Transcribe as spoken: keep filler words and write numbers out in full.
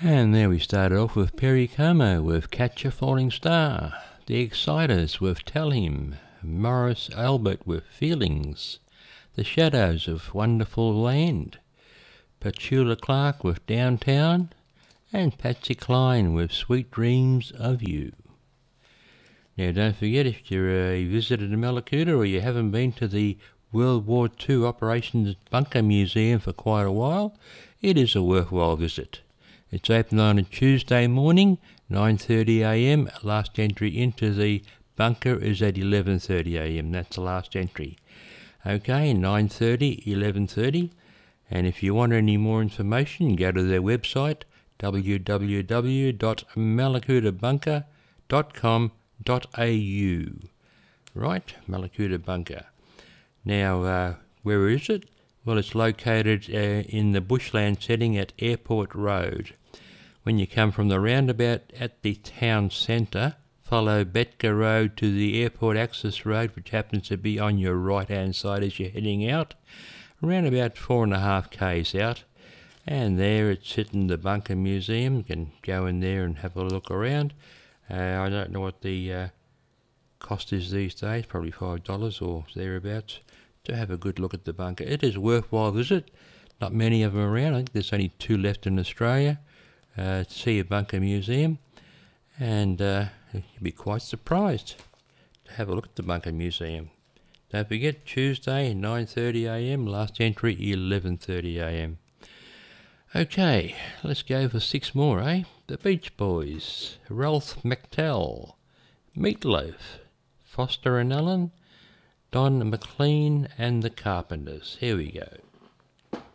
And there we started off with Perry Como with Catch a Falling Star, The Exciters with Tell Him, Morris Albert with Feelings, The Shadows of Wonderful Land, Petula Clark with Downtown, and Patsy Cline with Sweet Dreams of You. Now don't forget, if you're a visitor to Mallacoota or you haven't been to the World War Two Operations Bunker Museum for quite a while, it is a worthwhile visit. It's open on a Tuesday morning, nine thirty a m. Last entry into the bunker is at eleven thirty a m. That's the last entry. Okay, nine thirty, eleven thirty. And if you want any more information, go to their website, w w w dot mallacoota bunker dot com dot a u. Right, Mallacoota Bunker. Now, uh, where is it? Well, it's located uh, in the bushland setting at Airport Road. When you come from the roundabout at the town centre, follow Betka Road to the Airport Access Road, which happens to be on your right-hand side as you're heading out, around about four and a half k's out. And there it's sitting the Bunker Museum. You can go in there and have a look around. Uh, I don't know what the uh, cost is these days, probably five dollars or thereabouts, to have a good look at the bunker. It is a worthwhile visit. Not many of them around. I think there's only two left in Australia. Uh, to see a bunker museum, and uh, you'll be quite surprised to have a look at the Bunker Museum. Don't forget, Tuesday, nine thirty a m, last entry, eleven thirty a m. Okay, let's go for six more, eh? The Beach Boys, Ralph McTell, Meatloaf, Foster and Allen, Don McLean and the Carpenters. Here we go.